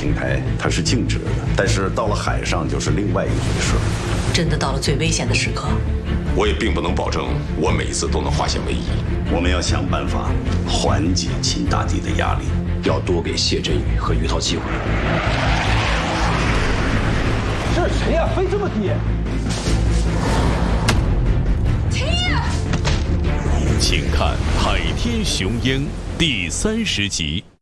平台它是静止的，但是到了海上就是另外一回事。 真的到了最危险的时刻， 我也并不能保证我每一次都能化险为夷。 我们要想办法缓解秦大帝的压力， 要多给谢振宇和于涛机会。 这谁呀？飞这么低！ 请看《海天雄鹰》第30集。